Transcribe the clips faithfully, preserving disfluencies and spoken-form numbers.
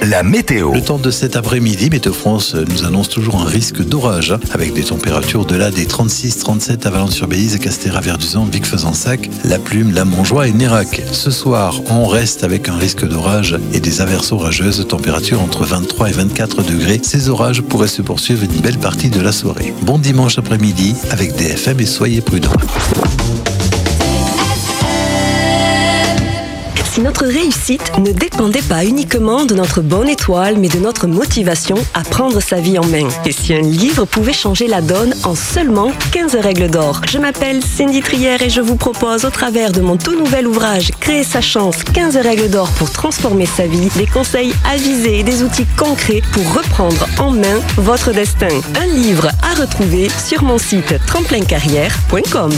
la météo. Le temps de cet après-midi, Météo France nous annonce toujours un risque d'orage, hein, avec des températures au-delà des trente-six trente-sept à Valence-sur-Bélise, Castéra-Verduzan, Vic-Fezensac, La Plume, La Montjoie et Nérac. Ce soir, on reste avec un risque d'orage et des averses orageuses, température entre vingt-trois et vingt-quatre degrés. Ces orages pourraient se poursuivre une belle partie de la soirée. Bon dimanche après-midi avec D F M et soyez prudents. Si notre réussite ne dépendait pas uniquement de notre bonne étoile, mais de notre motivation à prendre sa vie en main. Et si un livre pouvait changer la donne en seulement quinze règles d'or. Je m'appelle Cindy Trière et je vous propose au travers de mon tout nouvel ouvrage Créer sa chance, quinze règles d'or pour transformer sa vie, des conseils avisés et des outils concrets pour reprendre en main votre destin. Un livre à retrouver sur mon site tremplin carrière point com.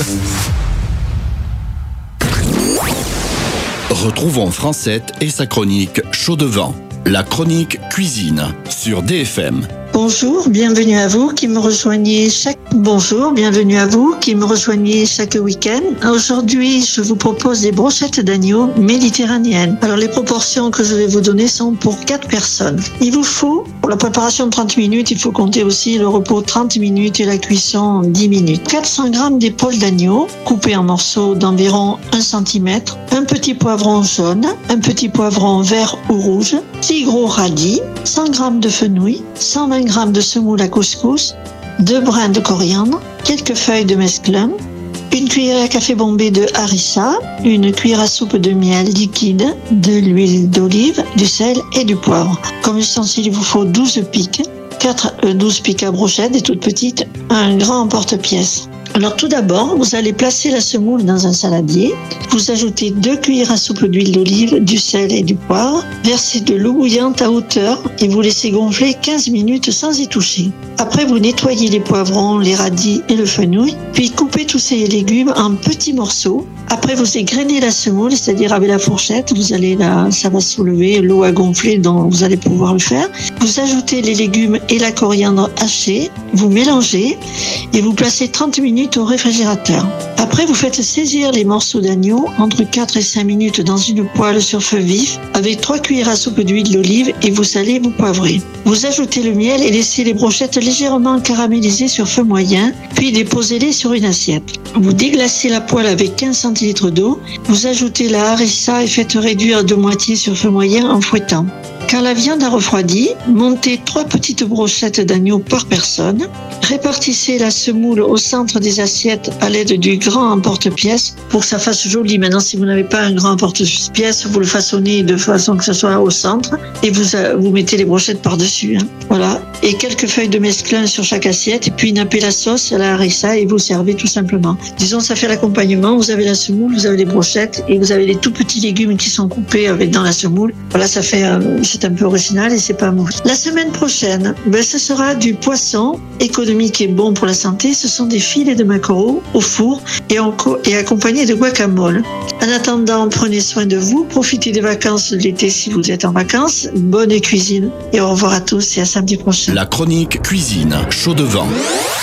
Retrouvons Francette et sa chronique Chaud de vent, la chronique cuisine sur D F M. Bonjour, bienvenue à vous qui me rejoignez chaque Bonjour, bienvenue à vous qui me rejoignez chaque week-end. Aujourd'hui, je vous propose des brochettes d'agneau méditerranéennes. Alors, les proportions que je vais vous donner sont pour quatre personnes. Il vous faut, pour la préparation de trente minutes, il faut compter aussi le repos trente minutes et la cuisson dix minutes. quatre cents grammes d'épaule d'agneau, coupées en morceaux d'environ un centimètre, un petit poivron jaune, un petit poivron vert ou rouge, six gros radis, cent grammes de fenouil, cent vingt grammes de semoule à couscous, deux brins de coriandre, quelques feuilles de mesclun, une cuillère à café bombée de harissa, une cuillère à soupe de miel liquide, de l'huile d'olive, du sel et du poivre. Comme ustensile, il vous faut douze piques, quatre, douze piques à brochettes, des toutes petites, un grand porte-pièce. Alors tout d'abord, vous allez placer la semoule dans un saladier. Vous ajoutez deux cuillères à soupe d'huile d'olive, du sel et du poivre. Versez de l'eau bouillante à hauteur et vous laissez gonfler quinze minutes sans y toucher. Après, vous nettoyez les poivrons, les radis et le fenouil. Puis coupez tous ces légumes en petits morceaux. Après, vous égrenez la semoule, c'est-à-dire avec la fourchette. Vous allez là, ça va soulever, l'eau a gonflé, donc vous allez pouvoir le faire. Vous ajoutez les légumes et la coriandre hachée. Vous mélangez et vous placez trente minutes au réfrigérateur. Après, vous faites saisir les morceaux d'agneau entre quatre et cinq minutes dans une poêle sur feu vif avec trois cuillères à soupe d'huile d'olive et vous salez, vous poivrez. Vous ajoutez le miel et laissez les brochettes légèrement caramélisées sur feu moyen, puis déposez-les sur une assiette. Vous déglacez la poêle avec quinze centilitres d'eau, vous ajoutez la harissa et faites réduire de moitié sur feu moyen en fouettant. Quand la viande a refroidi, montez trois petites brochettes d'agneau par personne. Répartissez la semoule au centre des assiettes à l'aide du grand emporte-pièce pour que ça fasse joli. Maintenant, si vous n'avez pas un grand emporte-pièce, vous le façonnez de façon que ce soit au centre et vous, vous mettez les brochettes par-dessus. Hein. Voilà. Et quelques feuilles de mesclun sur chaque assiette et puis nappez la sauce à la harissa et vous servez tout simplement. Disons, ça fait l'accompagnement. Vous avez la semoule, vous avez les brochettes et vous avez les tout petits légumes qui sont coupés avec dans la semoule. Voilà, ça fait... Euh, c'est un peu original et c'est pas mauvais. La semaine prochaine, ben, ce sera du poisson économique et bon pour la santé. Ce sont des filets de maquereau au four et, en co- et accompagnés de guacamole. En attendant, prenez soin de vous, profitez des vacances de l'été si vous êtes en vacances. Bonne cuisine et au revoir à tous et à samedi prochain. La chronique cuisine Chaud de vent.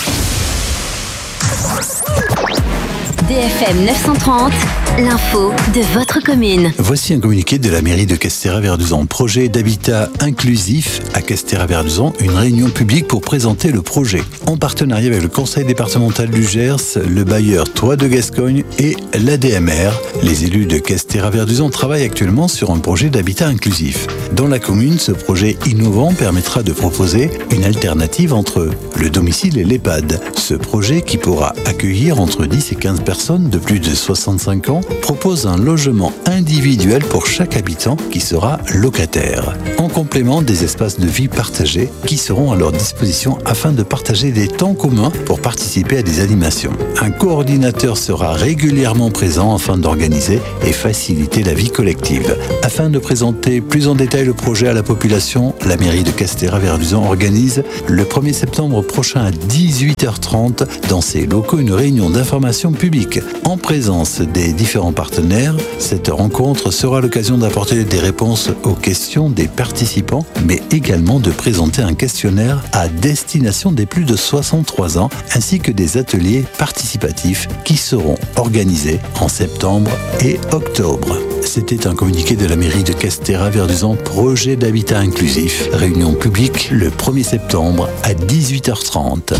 D F M neuf cent trente, l'info de votre commune. Voici un communiqué de la mairie de Castéra-Verduzan. Projet d'habitat inclusif à Castéra-Verduzan, une réunion publique pour présenter le projet. En partenariat avec le conseil départemental du Gers, le bailleur Toit de Gascogne et l'A D M R, les élus de Castéra-Verduzan travaillent actuellement sur un projet d'habitat inclusif. Dans la commune, ce projet innovant permettra de proposer une alternative entre le domicile et l'EHPAD. Ce projet, qui pourra accueillir entre dix et quinze personnes de plus de soixante-cinq ans, propose un logement individuel pour chaque habitant qui sera locataire, en complément des espaces de vie partagés qui seront à leur disposition afin de partager des temps communs pour participer à des animations. Un coordinateur sera régulièrement présent afin d'organiser et faciliter la vie collective. Afin de présenter plus en détail le projet à la population, la mairie de Castéra-Verduzan organise le premier septembre prochain à dix-huit heures trente dans ses locaux une réunion d'information publique. En présence des différents partenaires, cette rencontre sera l'occasion d'apporter des réponses aux questions des participants, mais également de présenter un questionnaire à destination des plus de soixante-trois ans, ainsi que des ateliers participatifs qui seront organisés en septembre et octobre. C'était un communiqué de la mairie de Castéra-Verduzan, projet d'habitat inclusif. Réunion publique le premier septembre à dix-huit heures trente.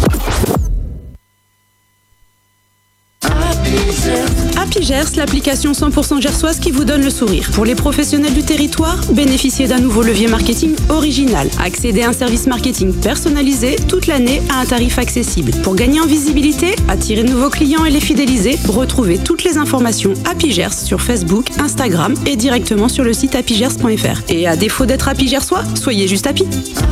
Happy Gers, l'application cent pour cent gersoise qui vous donne le sourire. Pour les professionnels du territoire, bénéficiez d'un nouveau levier marketing original. Accédez à un service marketing personnalisé toute l'année à un tarif accessible. Pour gagner en visibilité, attirer de nouveaux clients et les fidéliser, retrouvez toutes les informations Happy Gers sur Facebook, Instagram et directement sur le site happy gers point f r. Et à défaut d'être Happy Gersois, soyez juste happy.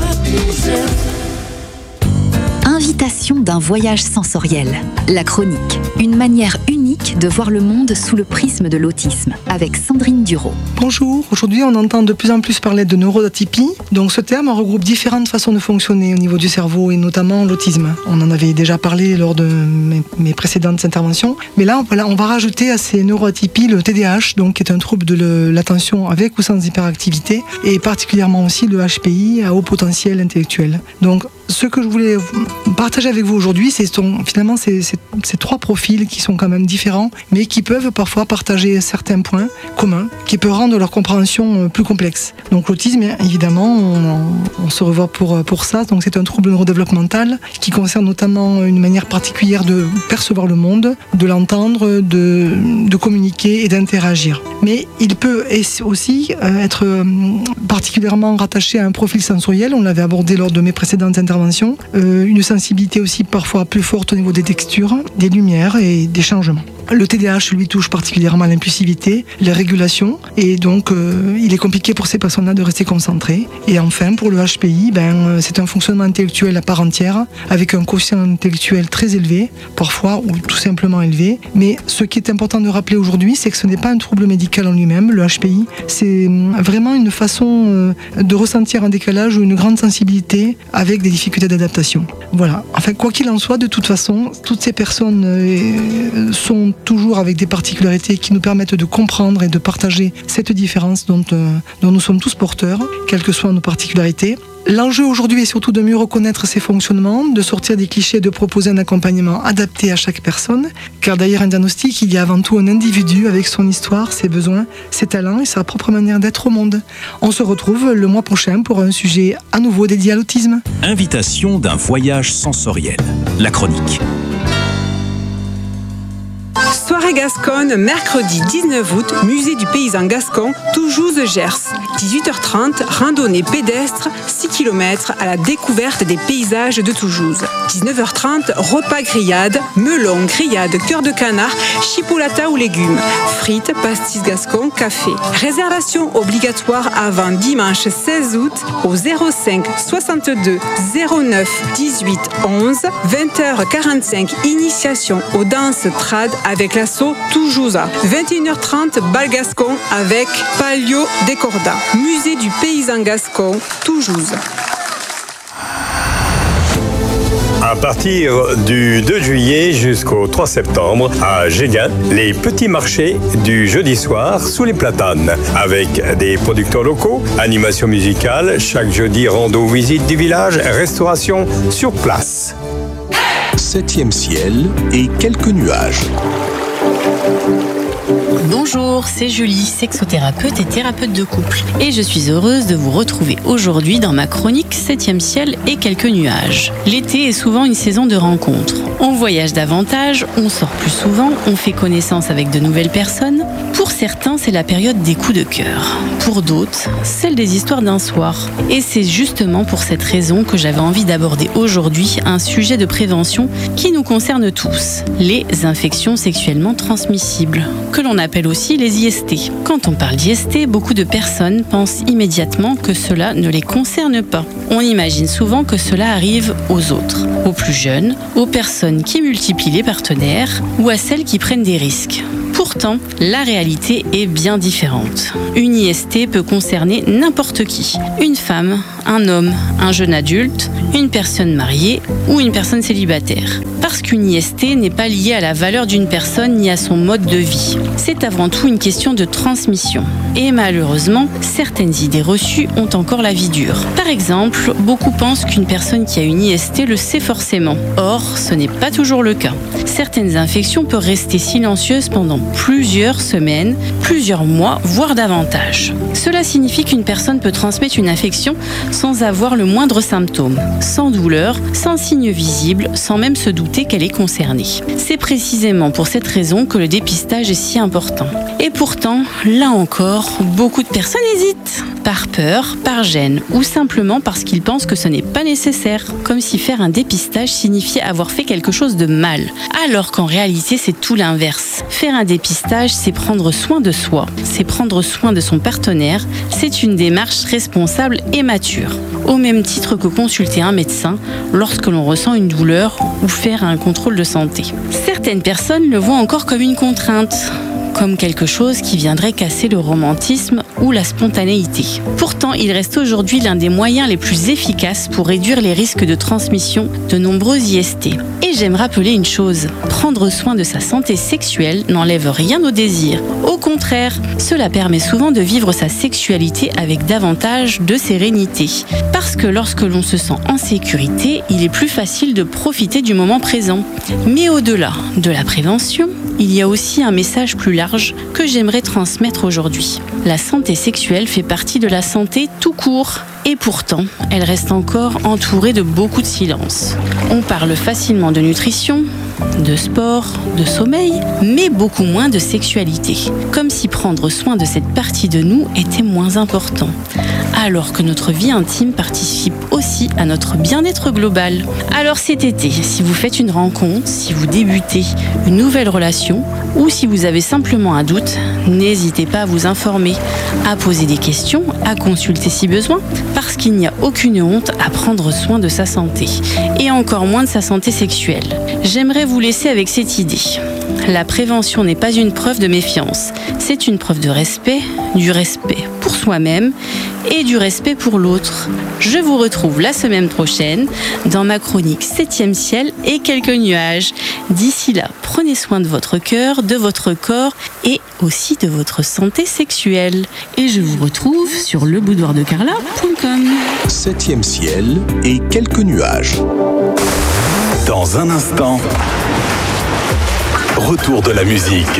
Invitation d'un voyage sensoriel. La chronique. Une manière unique de voir le monde sous le prisme de l'autisme. Avec Sandrine Duro. Bonjour. Aujourd'hui, on entend de plus en plus parler de neuroatypie. Donc, ce terme regroupe différentes façons de fonctionner au niveau du cerveau et notamment l'autisme. On en avait déjà parlé lors de mes, mes précédentes interventions. Mais là, on, on va rajouter à ces neuroatypies le T D A H, donc, qui est un trouble de le, l'attention avec ou sans hyperactivité, et particulièrement aussi le H P I à haut potentiel intellectuel. Donc, ce que je voulais partager avec vous aujourd'hui, c'est ton, finalement ces, ces, ces trois profils qui sont quand même différents, mais qui peuvent parfois partager certains points communs, qui peuvent rendre leur compréhension plus complexe. Donc l'autisme, évidemment, on, on se revoit pour, pour ça. Donc c'est un trouble neurodéveloppemental qui concerne notamment une manière particulière de percevoir le monde, de l'entendre, de, de communiquer et d'interagir. Mais il peut aussi être particulièrement rattaché à un profil sensoriel, on l'avait abordé lors de mes précédentes interventions, Euh, une sensibilité aussi parfois plus forte au niveau des textures, des lumières et des changements. Le T D A H lui touche particulièrement l'impulsivité, les régulations, et donc euh, il est compliqué pour ces personnes-là de rester concentrées. Et enfin, pour le H P I, ben, c'est un fonctionnement intellectuel à part entière, avec un quotient intellectuel très élevé, parfois ou tout simplement élevé. Mais ce qui est important de rappeler aujourd'hui, c'est que ce n'est pas un trouble médical en lui-même, le H P I, c'est vraiment une façon euh, de ressentir un décalage ou une grande sensibilité avec des difficultés d'adaptation. Voilà. Enfin, quoi qu'il en soit, de toute façon, toutes ces personnes euh, sont toujours avec des particularités qui nous permettent de comprendre et de partager cette différence dont, euh, dont nous sommes tous porteurs, quelles que soient nos particularités. L'enjeu aujourd'hui est surtout de mieux reconnaître ces fonctionnements, de sortir des clichés et de proposer un accompagnement adapté à chaque personne, car derrière un diagnostic, il y a avant tout un individu avec son histoire, ses besoins, ses talents et sa propre manière d'être au monde. On se retrouve le mois prochain pour un sujet à nouveau dédié à l'autisme. Invitation d'un voyage sensoriel. La chronique. Soirée Gasconne, mercredi dix-neuf août, musée du paysan gascon, Toujouz-Gers. dix-huit heures trente, randonnée pédestre, six kilomètres à la découverte des paysages de Toujouz. dix-neuf heures trente, repas grillade, melon, grillade, cœur de canard, chipolata ou légumes, frites, pastis gascon, café. Réservation obligatoire avant dimanche seize août au zéro cinq soixante-deux zéro neuf dix-huit onze, vingt heures quarante-cinq, initiation aux danses trad avec l'assaut Toujouza. vingt et une heures trente, bal gascon avec Palio Décorda. Musée du paysan gascon, Toujouz. À partir du deux juillet jusqu'au trois septembre, à Géguin, les petits marchés du jeudi soir sous les platanes, avec des producteurs locaux, animation musicale, chaque jeudi rando visite du village, restauration sur place. Septième ciel et quelques nuages. Bonjour, c'est Julie, sexothérapeute et thérapeute de couple. Et je suis heureuse de vous retrouver aujourd'hui dans ma chronique septième ciel et quelques nuages. L'été est souvent une saison de rencontres. On voyage davantage, on sort plus souvent, on fait connaissance avec de nouvelles personnes. Pour certains, c'est la période des coups de cœur. Pour d'autres, celle des histoires d'un soir. Et c'est justement pour cette raison que j'avais envie d'aborder aujourd'hui un sujet de prévention qui nous concerne tous, les infections sexuellement transmissibles, que l'on appelle aussi les I S T. Quand on parle d'I S T, beaucoup de personnes pensent immédiatement que cela ne les concerne pas. On imagine souvent que cela arrive aux autres, aux plus jeunes, aux personnes qui multiplient les partenaires ou à celles qui prennent des risques. Pourtant, la réalité est bien différente. Une I S T peut concerner n'importe qui. Une femme, un homme, un jeune adulte, une personne mariée ou une personne célibataire. Parce qu'une I S T n'est pas liée à la valeur d'une personne ni à son mode de vie. C'est avant tout une question de transmission. Et malheureusement, certaines idées reçues ont encore la vie dure. Par exemple, beaucoup pensent qu'une personne qui a une I S T le sait forcément. Or, ce n'est pas toujours le cas. Certaines infections peuvent rester silencieuses pendant plusieurs semaines, plusieurs mois, voire davantage. Cela signifie qu'une personne peut transmettre une infection sans avoir le moindre symptôme, sans douleur, sans signe visible, sans même se douter qu'elle est concernée. C'est précisément pour cette raison que le dépistage est si important. Et pourtant, là encore, beaucoup de personnes hésitent. Par peur, par gêne ou simplement parce qu'ils pensent que ce n'est pas nécessaire. Comme si faire un dépistage signifiait avoir fait quelque chose de mal. Alors qu'en réalité, c'est tout l'inverse. Faire un dépistage, c'est prendre soin de soi, c'est prendre soin de son partenaire, c'est une démarche responsable et mature. Au même titre que consulter un médecin lorsque l'on ressent une douleur ou faire un contrôle de santé. Certaines personnes le voient encore comme une contrainte, comme quelque chose qui viendrait casser le romantisme ou la spontanéité. Pourtant, il reste aujourd'hui l'un des moyens les plus efficaces pour réduire les risques de transmission de nombreuses I S T. Et j'aime rappeler une chose, prendre soin de sa santé sexuelle n'enlève rien au désir. Au contraire, cela permet souvent de vivre sa sexualité avec davantage de sérénité. Parce que lorsque l'on se sent en sécurité, il est plus facile de profiter du moment présent. Mais au-delà de la prévention, il y a aussi un message plus large que j'aimerais transmettre aujourd'hui. La santé sexuelle fait partie de la santé tout court. Et pourtant, elle reste encore entourée de beaucoup de silence. On parle facilement de nutrition, de sport, de sommeil, mais beaucoup moins de sexualité. Comme si prendre soin de cette partie de nous était moins important. Alors que notre vie intime participe aussi à notre bien-être global. Alors cet été, si vous faites une rencontre, si vous débutez une nouvelle relation, ou si vous avez simplement un doute, n'hésitez pas à vous informer, à poser des questions, à consulter si besoin, parce qu'il n'y a aucune honte à prendre soin de sa santé, et encore moins de sa santé sexuelle. J'aimerais vous laisser avec cette idée. La prévention n'est pas une preuve de méfiance, c'est une preuve de respect, du respect pour soi-même et du respect pour l'autre. Je vous retrouve la semaine prochaine dans ma chronique septième ciel et quelques nuages. D'ici là, prenez soin de votre cœur, de votre corps et aussi de votre santé sexuelle. Et je vous retrouve sur le boudoir de carla point com. Septième ciel et quelques nuages. Dans un instant, retour de la musique.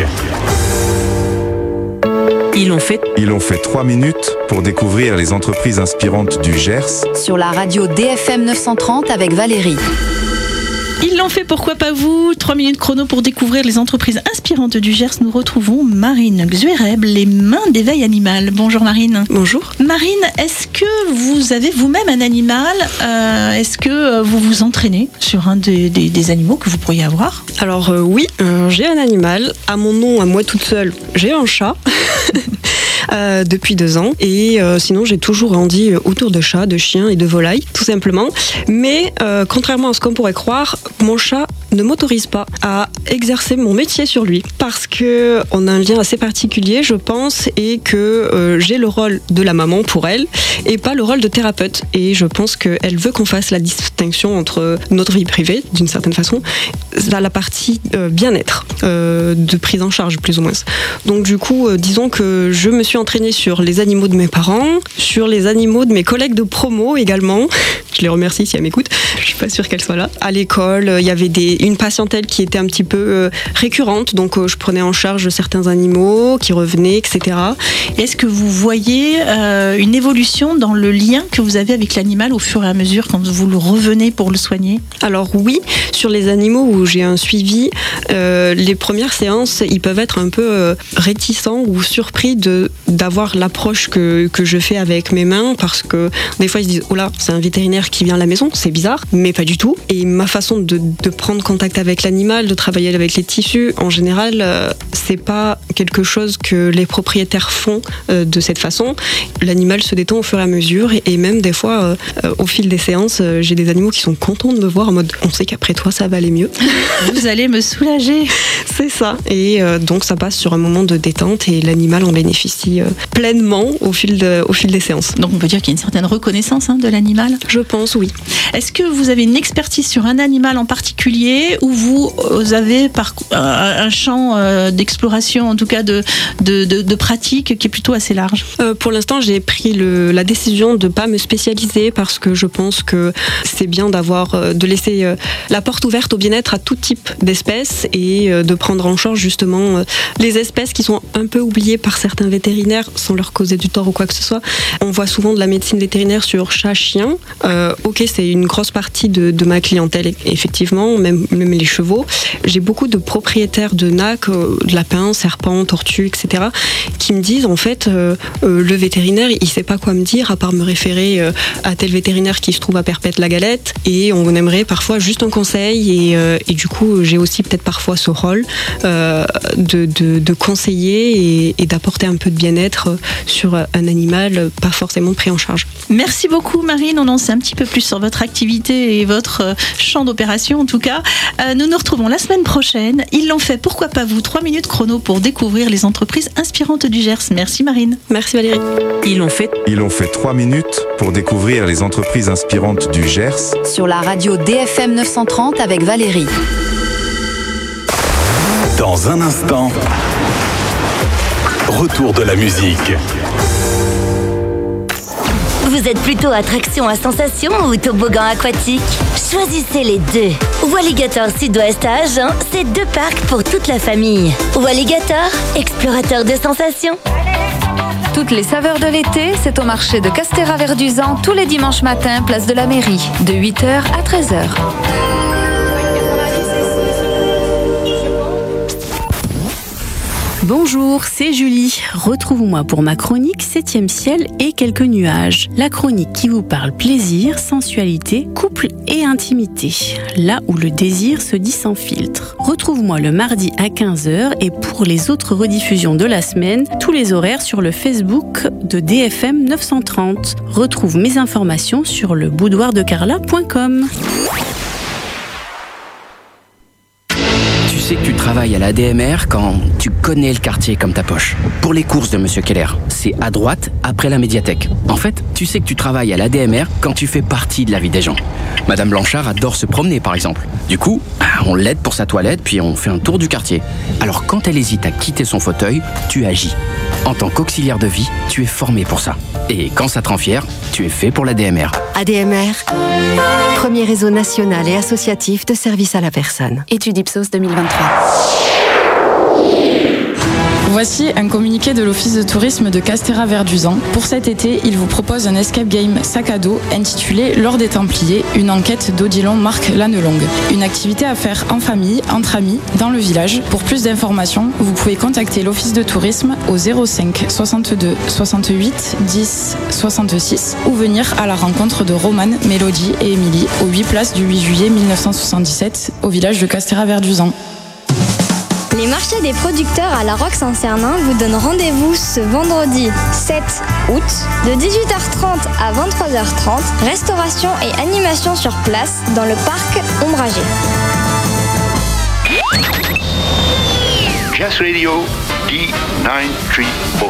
Ils ont fait. Ils ont fait trois minutes pour découvrir les entreprises inspirantes du Gers. Sur la radio D F M neuf cent trente avec Valérie. Ils l'ont fait, pourquoi pas vous? Trois minutes chrono pour découvrir les entreprises inspirantes du Gers. Nous retrouvons Marine Xuereb, les mains d'éveil animal. Bonjour Marine. Bonjour. Marine, est-ce que vous avez vous-même un animal? euh, Est-ce que vous vous entraînez sur un des, des, des animaux que vous pourriez avoir? Alors euh, oui, euh, j'ai un animal. À mon nom, à moi toute seule, j'ai un chat. Euh, depuis deux ans et euh, sinon j'ai toujours grandi autour de chats, de chiens et de volailles tout simplement, mais euh, contrairement à ce qu'on pourrait croire, mon chat ne m'autorise pas à exercer mon métier sur lui parce que on a un lien assez particulier je pense et que euh, j'ai le rôle de la maman pour elle et pas le rôle de thérapeute et je pense qu'elle veut qu'on fasse la distinction entre notre vie privée d'une certaine façon, la partie euh, bien-être euh, de prise en charge plus ou moins. Donc du coup euh, disons que je me suis entraînée sur les animaux de mes parents, sur les animaux de mes collègues de promo également. Je les remercie si elles m'écoutent. Je suis pas sûre qu'elles soient là. À l'école, il y avait des, une patientèle qui était un petit peu euh, récurrente, donc euh, je prenais en charge certains animaux qui revenaient, et cetera. Est-ce que vous voyez euh, une évolution dans le lien que vous avez avec l'animal au fur et à mesure quand vous le revenez pour le soigner? Alors oui, sur les animaux où j'ai un suivi, euh, les premières séances, ils peuvent être un peu euh, réticents ou surpris de d'avoir l'approche que, que je fais avec mes mains parce que des fois ils se disent oh là c'est un vétérinaire qui vient à la maison, c'est bizarre, mais pas du tout. Et ma façon de, de prendre contact avec l'animal, de travailler avec les tissus. En général, euh, c'est pas quelque chose que les propriétaires font euh, de cette façon. L'animal se détend au fur et à mesure et, et même des fois, euh, euh, au fil des séances, euh, j'ai des animaux qui sont contents de me voir en mode on sait qu'après toi ça va aller mieux. Vous allez me soulager. C'est ça. Et euh, donc ça passe sur un moment de détente et l'animal en bénéficie euh, pleinement au fil, de, au fil des séances. Donc on peut dire qu'il y a une certaine reconnaissance hein, de l'animal. Je pense, oui. Est-ce que vous avez une expertise sur un animal en particulier ou vous avez parcours, un champ euh, d'exploration, en tout cas de, de, de, de pratique qui est plutôt assez large? euh, Pour l'instant, j'ai pris le, la décision de ne pas me spécialiser parce que je pense que c'est bien d'avoir, de laisser euh, la porte ouverte au bien-être à tout type d'espèces et euh, de prendre en charge justement euh, les espèces qui sont un peu oubliées par certains vétérinaires sans leur causer du tort ou quoi que ce soit. On voit souvent de la médecine vétérinaire sur chat, chien. Euh, ok, c'est une grosse partie de, de ma clientèle, effectivement, même, même les chevaux. J'ai beaucoup de propriétaires de nacs, euh, de lapins, serpents, tortues, et cetera, qui me disent en fait, euh, euh, le vétérinaire, il sait pas quoi me dire à part me référer euh, à tel vétérinaire qui se trouve à Perpète-la-Galette, et on aimerait parfois juste un conseil, et, euh, et du coup, j'ai aussi peut-être parfois ce rôle euh, de, de, de conseiller et, et d'apporter un peu de bien-être sur un animal pas forcément pris en charge. Merci beaucoup Marine, on en sait un petit peu plus sur votre activité et votre champ d'opération en tout cas. Euh, nous nous retrouvons la semaine prochaine. Ils l'ont fait, pourquoi pas vous, trois minutes chrono pour découvrir les entreprises inspirantes du Gers. Merci Marine. Merci Valérie. Ils l'ont fait. Ils ont fait trois minutes pour découvrir les entreprises inspirantes du Gers. Sur la radio D F M neuf cent trente avec Valérie. Dans un instant, retour de la musique. Vous êtes plutôt attraction à sensation ou toboggan aquatique? Choisissez les deux. Walligator Sud-Ouest à Agen, c'est deux parcs pour toute la famille. Walligator, explorateur de sensations. Toutes les saveurs de l'été, c'est au marché de Castéra-Verduzan tous les dimanches matins, place de la mairie, de huit heures à treize heures. Bonjour, c'est Julie. Retrouve-moi pour ma chronique septième ciel et quelques nuages. La chronique qui vous parle plaisir, sensualité, couple et intimité. Là où le désir se dit sans filtre. Retrouve-moi le mardi à quinze heures et pour les autres rediffusions de la semaine, tous les horaires sur le Facebook de D F M neuf cent trente. Retrouve mes informations sur le boudoir de carla point com. Tu sais que tu travailles à la D M R quand tu connais le quartier comme ta poche. Pour les courses de Monsieur Keller, c'est à droite, après la médiathèque. En fait, tu sais que tu travailles à la D M R quand tu fais partie de la vie des gens. Madame Blanchard adore se promener, par exemple. Du coup, on l'aide pour sa toilette, puis on fait un tour du quartier. Alors quand elle hésite à quitter son fauteuil, tu agis. En tant qu'auxiliaire de vie, tu es formé pour ça. Et quand ça te rend fier, tu es fait pour la D M R. A D M R, premier réseau national et associatif de services à la personne. Étude Ipsos deux mille vingt-trois. Voici un communiqué de l'Office de tourisme de Castéra-Verduzan. Pour cet été, il vous propose un escape game sac à dos intitulé L'Or des Templiers, une enquête d'Odilon Marc Lannelongue. Une activité à faire en famille, entre amis, dans le village. Pour plus d'informations, vous pouvez contacter l'Office de tourisme au zéro cinq soixante-deux soixante-huit dix soixante-six ou venir à la rencontre de Romane, Mélodie et Émilie au huit place du huit juillet mille neuf cent soixante-dix-sept au village de Castéra-Verduzan. Les marchés des producteurs à La Roque-Saint-Cernin vous donnent rendez-vous ce vendredi sept août de dix-huit heures trente à vingt-trois heures trente. Restauration et animation sur place dans le parc ombragé. Jazz Radio D neuf cent trente.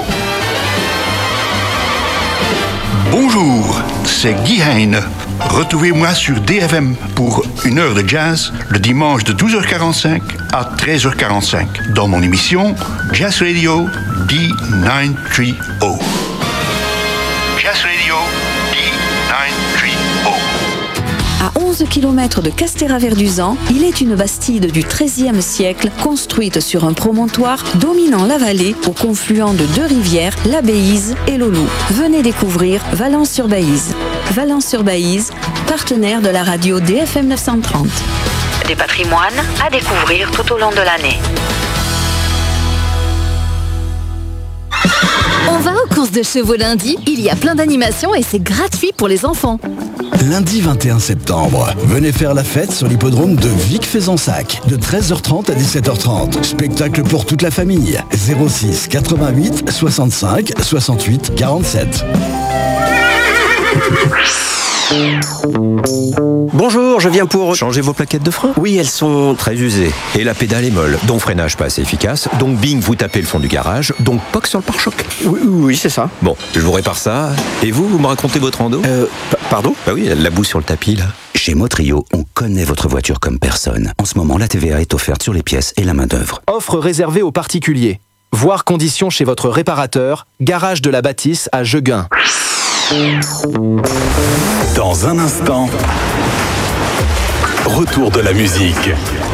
Bonjour, c'est Guy Heine. Retrouvez-moi sur D F M pour une heure de jazz le dimanche de douze heures quarante-cinq à treize heures quarante-cinq dans mon émission Jazz Radio D neuf cent trente. Jazz Radio D neuf cent trente. À onze kilomètres de Castéra-Verduzan, il est une bastide du treizième siècle construite sur un promontoire dominant la vallée au confluent de deux rivières, la Béise et l'Olou. Venez découvrir Valence-sur-Baïse. Valence-sur-Baïse, partenaire de la radio D F M neuf cent trente. Des patrimoines à découvrir tout au long de l'année. On va aux courses de chevaux lundi, il y a plein d'animations et c'est gratuit pour les enfants. Lundi vingt et un septembre, venez faire la fête sur l'hippodrome de Vic-Fezensac de treize heures trente à dix-sept heures trente. Spectacle pour toute la famille. zéro six quatre-vingt-huit soixante-cinq soixante-huit quarante-sept. Bonjour, je viens pour changer vos plaquettes de frein. Oui, elles sont très usées. Et la pédale est molle, donc freinage pas assez efficace. Donc bing, vous tapez le fond du garage. Donc poc sur le pare-choc. Oui, oui, c'est ça. Bon, je vous répare ça. Et vous, vous me racontez votre rando Euh, pardon Bah oui, la boue sur le tapis, là. Chez Motrio, on connaît votre voiture comme personne. En ce moment, la T V A est offerte sur les pièces et la main-d'œuvre. Offre réservée aux particuliers. Voir conditions chez votre réparateur. Garage de la Bâtisse à Jegun. Dans un instant, retour de la musique.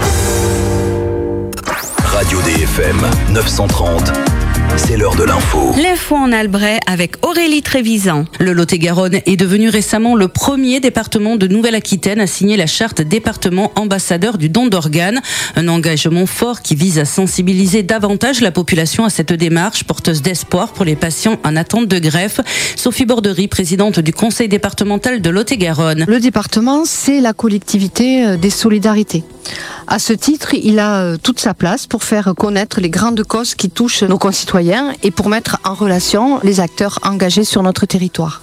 Radio D F M neuf cent trente, c'est l'heure de l'info. L'info en Albret avec Aurélie Trévisan. Le Lot-et-Garonne est devenu récemment le premier département de Nouvelle-Aquitaine à signer la charte département ambassadeur du don d'organes. Un engagement fort qui vise à sensibiliser davantage la population à cette démarche porteuse d'espoir pour les patients en attente de greffe. Sophie Borderie, présidente du conseil départemental de Lot-et-Garonne. Le département, c'est la collectivité des solidarités. À ce titre, il a toute sa place pour faire connaître les grandes causes qui touchent nos concitoyens et pour mettre en relation les acteurs engagés sur notre territoire.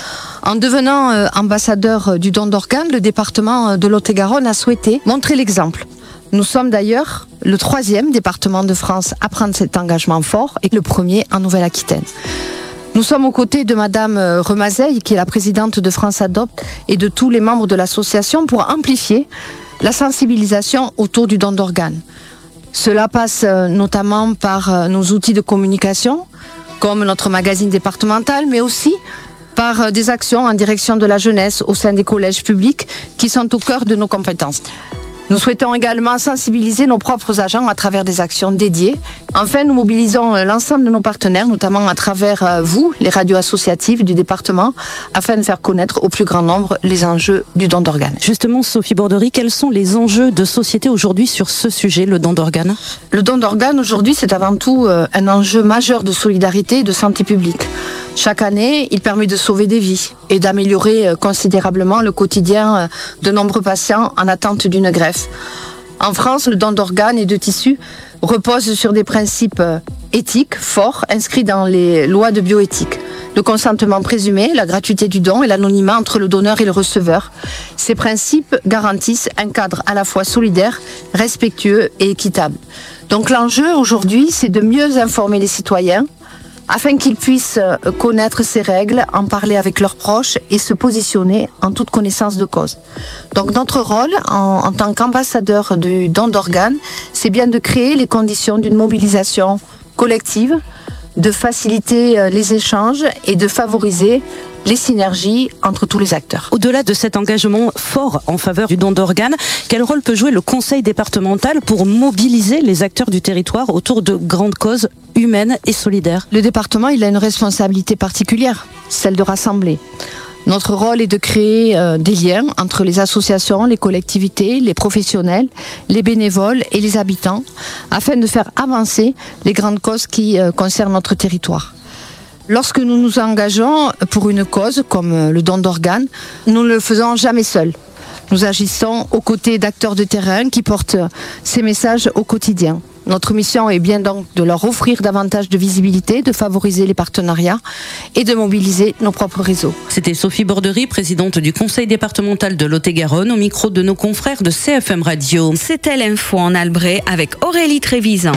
En devenant euh, ambassadeur du don d'organes, le département de Lot-et-Garonne a souhaité montrer l'exemple. Nous sommes d'ailleurs le troisième département de France à prendre cet engagement fort et le premier en Nouvelle-Aquitaine. Nous sommes aux côtés de Madame Remazeille, qui est la présidente de France Adopte, et de tous les membres de l'association pour amplifier la sensibilisation autour du don d'organes. Cela passe notamment par nos outils de communication, comme notre magazine départemental, mais aussi par des actions en direction de la jeunesse au sein des collèges publics qui sont au cœur de nos compétences. Nous souhaitons également sensibiliser nos propres agents à travers des actions dédiées. Enfin, nous mobilisons l'ensemble de nos partenaires, notamment à travers vous, les radios associatives du département, afin de faire connaître au plus grand nombre les enjeux du don d'organes. Justement, Sophie Borderie, quels sont les enjeux de société aujourd'hui sur ce sujet, le don d'organes ? Le don d'organes aujourd'hui, c'est avant tout un enjeu majeur de solidarité et de santé publique. Chaque année, il permet de sauver des vies et d'améliorer considérablement le quotidien de nombreux patients en attente d'une greffe. En France, le don d'organes et de tissus repose sur des principes éthiques forts inscrits dans les lois de bioéthique. Le consentement présumé, la gratuité du don et l'anonymat entre le donneur et le receveur. Ces principes garantissent un cadre à la fois solidaire, respectueux et équitable. Donc l'enjeu aujourd'hui, c'est de mieux informer les citoyens afin qu'ils puissent connaître ces règles, en parler avec leurs proches et se positionner en toute connaissance de cause. Donc notre rôle en, en tant qu'ambassadeur du don d'organes, c'est bien de créer les conditions d'une mobilisation collective, de faciliter les échanges et de favoriser les synergies entre tous les acteurs. Au-delà de cet engagement fort en faveur du don d'organes, quel rôle peut jouer le conseil départemental pour mobiliser les acteurs du territoire autour de grandes causes humaines et solidaires ? Le département, il a une responsabilité particulière, celle de rassembler. Notre rôle est de créer euh, des liens entre les associations, les collectivités, les professionnels, les bénévoles et les habitants, afin de faire avancer les grandes causes qui euh, concernent notre territoire. Lorsque nous nous engageons pour une cause, comme le don d'organes, nous ne le faisons jamais seuls. Nous agissons aux côtés d'acteurs de terrain qui portent ces messages au quotidien. Notre mission est bien donc de leur offrir davantage de visibilité, de favoriser les partenariats et de mobiliser nos propres réseaux. C'était Sophie Borderie, présidente du conseil départemental de Lot-et-Garonne, au micro de nos confrères de C F M Radio. C'était l'info en Albret avec Aurélie Trévisan.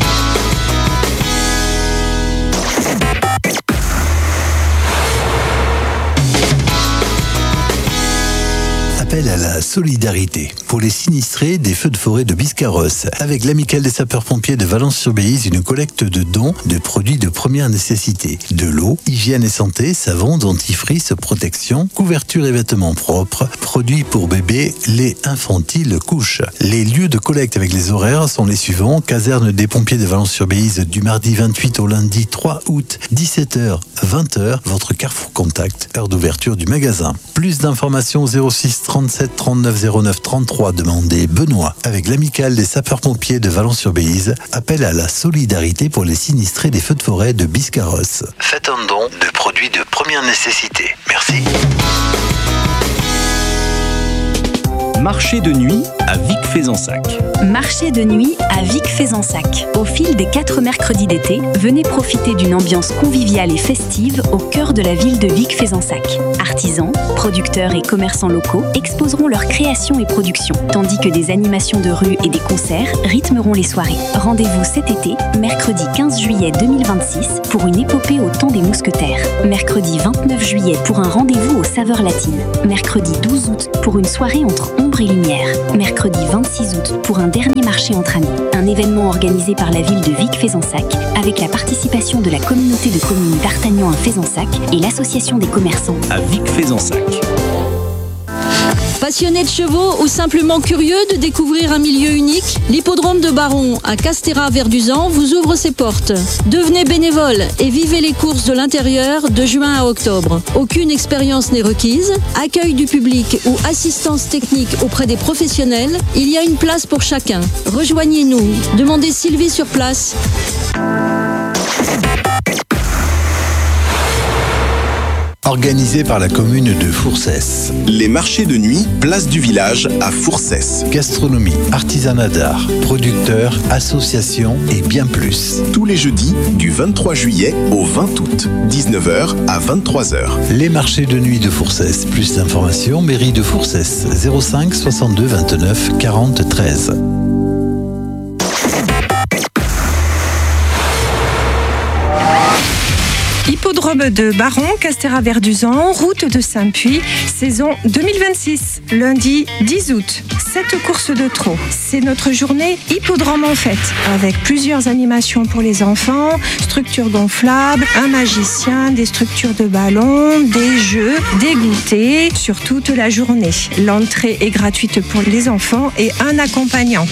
Appel à la solidarité pour les sinistrés des feux de forêt de Biscarrosse. Avec l'amicale des sapeurs-pompiers de Valence-sur-Bélise, une collecte de dons de produits de première nécessité. De l'eau, hygiène et santé, savon, dentifrice, protection, couverture et vêtements propres, produits pour bébés, lait infantile, couches. Les lieux de collecte avec les horaires sont les suivants. Caserne des pompiers de Valence-sur-Bélise du mardi vingt-huit au lundi trois août, dix-sept heures, vingt heures, votre Carrefour Contact, heure d'ouverture du magasin. Plus d'informations au zéro six trente trente-sept trente-neuf zéro neuf trente-trois, demandez Benoît avec l'amicale des sapeurs-pompiers de Valence-sur-Béize. Appel à la solidarité pour les sinistrés des feux de forêt de Biscarrosse. Faites un don de produits de première nécessité. Merci. Marché de nuit à Vic-Fezensac. Marché de nuit à Vic-Fezensac. Au fil des quatre mercredis d'été, venez profiter d'une ambiance conviviale et festive au cœur de la ville de Vic-Fezensac. Artisans, producteurs et commerçants locaux exposeront leurs créations et productions, tandis que des animations de rue et des concerts rythmeront les soirées. Rendez-vous cet été, mercredi quinze juillet deux mille vingt-six, pour une épopée au temps des mousquetaires. Mercredi vingt-neuf juillet pour un rendez-vous aux saveurs latines. Mercredi douze août pour une soirée entre ombre et lumière. Mercredi vingt-six août pour un dernier marché entre amis. Un événement organisé par la ville de Vic-Fezensac avec la participation de la communauté de communes d'Artagnan à Fezensac et l'association des commerçants. À Vic-Fezensac. Passionné de chevaux ou simplement curieux de découvrir un milieu unique, l'hippodrome de Baron à Castéra-Verduzan vous ouvre ses portes. Devenez bénévole et vivez les courses de l'intérieur de juin à octobre. Aucune expérience n'est requise, accueil du public ou assistance technique auprès des professionnels, il y a une place pour chacun. Rejoignez-nous, demandez Sylvie sur place. Organisé par la commune de Fourcès. Les marchés de nuit, place du village à Fourcès. Gastronomie, artisanat d'art, producteurs, associations et bien plus. Tous les jeudis, du vingt-trois juillet au vingt août, dix-neuf heures à vingt-trois heures. Les marchés de nuit de Fourcès. Plus d'informations, mairie de Fourcès, zéro cinq soixante-deux vingt-neuf quarante treize. Hippodrome de Baron, Castéra-Verduzan, route de Saint-Puy, saison deux mille vingt-six, lundi dix août. Cette course de trot, c'est notre journée hippodrome en fête, avec plusieurs animations pour les enfants, structures gonflables, un magicien, des structures de ballons, des jeux, des goûters, sur toute la journée. L'entrée est gratuite pour les enfants et un accompagnant.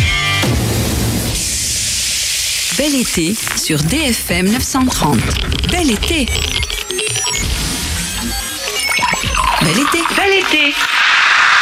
Bel été sur D F M neuf cent trente. Bel été. Bel été. Bel été.